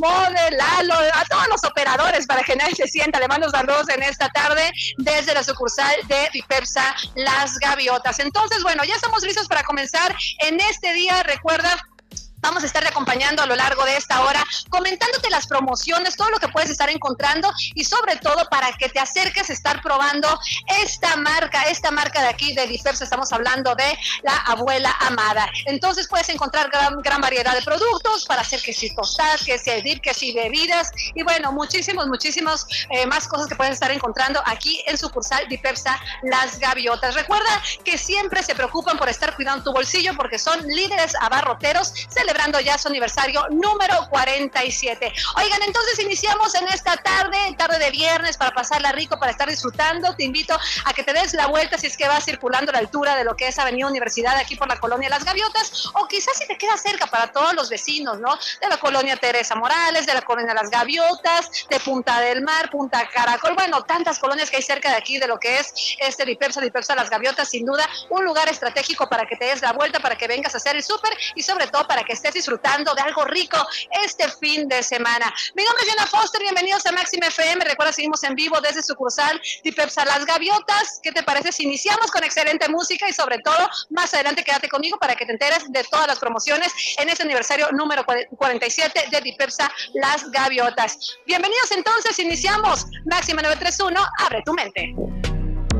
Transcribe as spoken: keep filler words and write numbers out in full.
Mode, Lalo, a todos los operadores para que nadie se sienta. Le mando saludos en esta tarde desde la sucursal de Dipepsa Las Gaviotas. Entonces, bueno, ya estamos listos para comenzar en este día. Recuerda, vamos a estar acompañando a lo largo de esta hora, comentándote las promociones, todo lo que puedes estar encontrando y sobre todo para que te acerques a estar probando esta marca, esta marca de aquí de Dipepsa. Estamos hablando de la Abuela Amada. Entonces puedes encontrar gran, gran variedad de productos para hacer que si tostadas, que si dip, que si bebidas y bueno, muchísimos, muchísimos eh, más cosas que puedes estar encontrando aquí en sucursal Dipepsa Las Gaviotas. Recuerda que siempre se preocupan por estar cuidando tu bolsillo porque son líderes abarroteros, celebrando ya su aniversario número cuarenta y siete. Oigan, entonces iniciamos en esta tarde, tarde de viernes, para pasarla rico, para estar disfrutando. Te invito a que te des la vuelta si es que vas circulando a la altura de lo que es Avenida Universidad, aquí por la colonia Las Gaviotas, o quizás si te queda cerca para todos los vecinos, ¿no? De la colonia Teresa Morales, de la colonia Las Gaviotas, de Punta del Mar, Punta Caracol, bueno, tantas colonias que hay cerca de aquí de lo que es este Dipepsa, Dipepsa Las Gaviotas, sin duda, un lugar estratégico para que te des la vuelta, para que vengas a hacer el súper y sobre todo para que estés disfrutando de algo rico este fin de semana. Mi nombre es Diana Foster, bienvenidos a Máxima F M. Recuerda, seguimos en vivo desde sucursal Dipepsa Las Gaviotas. ¿Qué te parece si iniciamos con excelente música y sobre todo más adelante quédate conmigo para que te enteres de todas las promociones en este aniversario número cuarenta y siete de Dipepsa Las Gaviotas? Bienvenidos entonces, iniciamos Máxima nueve tres uno, abre tu mente.